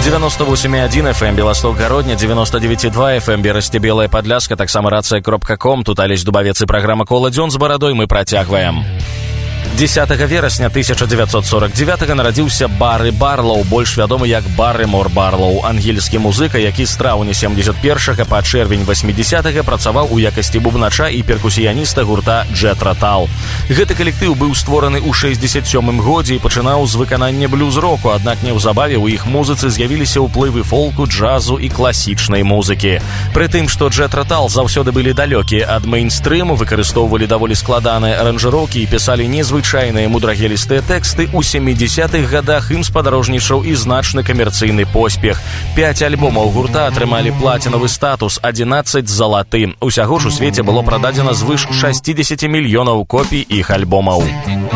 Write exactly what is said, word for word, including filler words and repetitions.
девяносто восемь и один эф эм Белосток Городня, девяносто девять и два эф эм Берасці Белая Падляска, таксама рацыя кропка ком. Тут Алесь Дубавец і праграма «Кола дзён» з барадой мы працягваем. дзесятага верасня тысяча дзевяцьсот сорок девятага нарадзіўся Бары Барлоу, больш вядомы як Баррымор Барлоу, ангельскі музыка, які з траўня сямдзесят першага па чэрвень восьмідзесятага працаваў у якасці бубнача і перкусіяніста гурта Джет Ротал. Гэты калектыў быў створаны ў шэсцьдзесят сёмым годзе і пачынаў з выканання блюз-року, аднак неўзабаве ў іх музыцы з'явіліся ўплывы фолку, джазу і класічнай музыкі. Пры тым, што Джет Ротал заўсёды былі далёкія ад мэйнстрыму, выкарыстоўвалі даволі складаныя аранжыроўкі і пісалі незвычайныя звычайныя мудрагелістыя тэксты, у сямідзесятых гадах ім спадарожнічаў і значны камерцыйны поспех. Пяць альбомаў гурта атрымалі плацінавы статус, адзінаццаць залаты. Усяго ж у свеце было прададзена звыш шэсцьдзесят мільёнаў копій іх альбомаў.